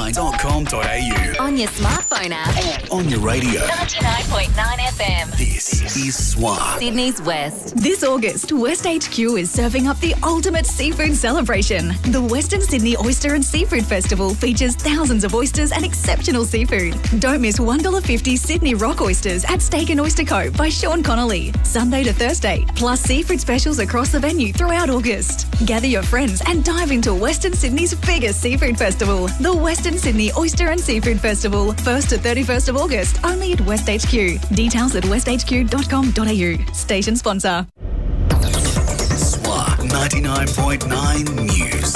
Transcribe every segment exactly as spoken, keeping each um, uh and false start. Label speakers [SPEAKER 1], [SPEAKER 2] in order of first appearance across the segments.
[SPEAKER 1] nine dot com dot a u.
[SPEAKER 2] On your smartphone app.
[SPEAKER 1] On your radio.
[SPEAKER 2] ninety-nine point nine F M.
[SPEAKER 1] This is Swan.
[SPEAKER 2] Sydney's West.
[SPEAKER 3] This August, West H Q is serving up the ultimate seafood celebration. The Western Sydney Oyster and Seafood Festival features thousands of oysters and exceptional seafood. Don't miss one dollar fifty Sydney Rock Oysters at Steak and Oyster Co. by Sean Connolly, Sunday to Thursday, plus seafood specials across the venue throughout August. Gather your friends and dive into Western Sydney's biggest seafood festival, the Western Sydney Oyster and Seafood Festival, first to thirty-first of August, only at West H Q. Details at west h q dot com dot a u. Station sponsor.
[SPEAKER 1] Swan ninety-nine point nine News.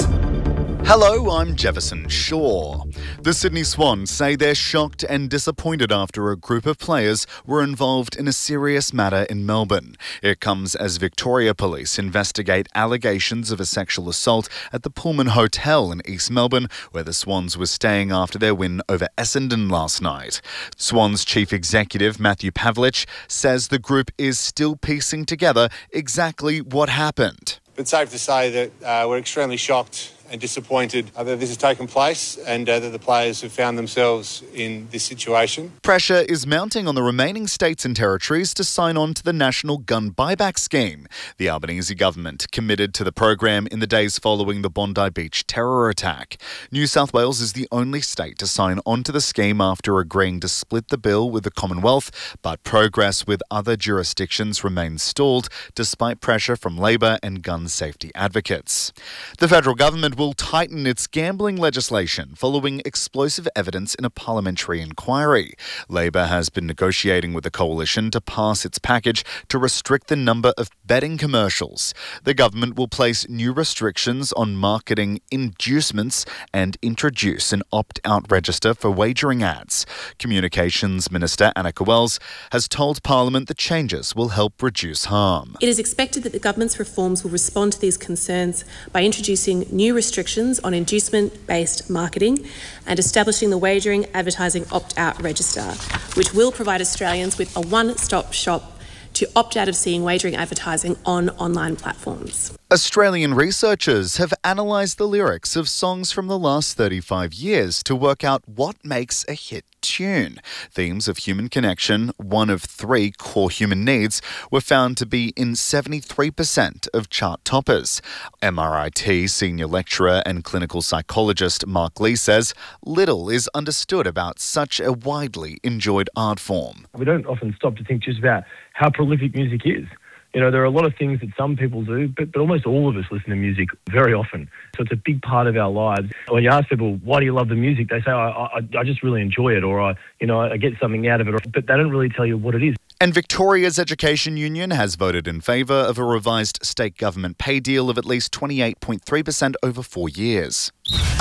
[SPEAKER 4] Hello, I'm Jefferson Shaw. The Sydney Swans say they're shocked and disappointed after a group of players were involved in a serious matter in Melbourne. It comes as Victoria Police investigate allegations of a sexual assault at the Pullman Hotel in East Melbourne, where the Swans were staying after their win over Essendon last night. Swans Chief Executive Matthew Pavlich says the group is still piecing together exactly what happened.
[SPEAKER 5] It's safe to say that uh, we're extremely shocked and disappointed uh, that this has taken place and uh, that the players have found themselves in this situation.
[SPEAKER 4] Pressure is mounting on the remaining states and territories to sign on to the National Gun Buyback Scheme. The Albanese government committed to the program in the days following the Bondi Beach terror attack. New South Wales is the only state to sign on to the scheme after agreeing to split the bill with the Commonwealth, but progress with other jurisdictions remains stalled despite pressure from Labor and gun safety advocates. The federal government will will tighten its gambling legislation following explosive evidence in a parliamentary inquiry. Labor has been negotiating with the coalition to pass its package to restrict the number of betting commercials. The government will place new restrictions on marketing inducements and introduce an opt-out register for wagering ads. Communications Minister Annika Wells has told Parliament the changes will help reduce harm.
[SPEAKER 6] It is expected that the government's reforms will respond to these concerns by introducing new restrictions on inducement-based marketing and establishing the Wagering Advertising Opt-out Register, which will provide Australians with a one-stop shop to opt out of seeing wagering advertising on online platforms.
[SPEAKER 4] Australian researchers have analysed the lyrics of songs from the last thirty-five years to work out what makes a hit tune. Themes of human connection, one of three core human needs, were found to be in seventy-three percent of chart toppers. M R I T senior lecturer and clinical psychologist Mark Lee says little is understood about such a widely enjoyed art form.
[SPEAKER 7] We don't often stop to think just about how prolific music is. You know, there are a lot of things that some people do, but, but almost all of us listen to music very often. So it's a big part of our lives. When you ask people, why do you love the music? They say, I, I, I just really enjoy it, or I, you know, I get something out of it, but they don't really tell you what it is.
[SPEAKER 4] And Victoria's Education Union has voted in favour of a revised state government pay deal of at least twenty-eight point three percent over four years.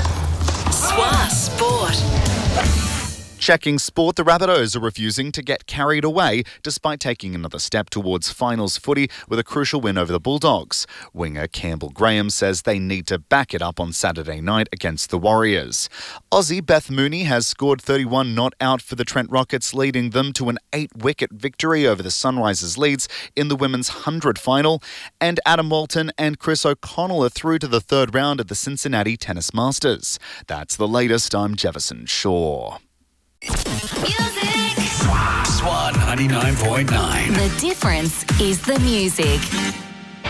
[SPEAKER 2] Swa Sport.
[SPEAKER 4] Checking sport, the Rabbitohs are refusing to get carried away despite taking another step towards finals footy with a crucial win over the Bulldogs. Winger Campbell Graham says they need to back it up on Saturday night against the Warriors. Aussie Beth Mooney has scored thirty-one not out for the Trent Rockets, leading them to an eight-wicket victory over the Sunrisers Leeds in the women's one hundred final. And Adam Walton and Chris O'Connell are through to the third round of the Cincinnati Tennis Masters. That's the latest. I'm Jefferson Shaw.
[SPEAKER 2] Music.
[SPEAKER 1] Swan ninety-nine point nine.
[SPEAKER 2] The difference is the music.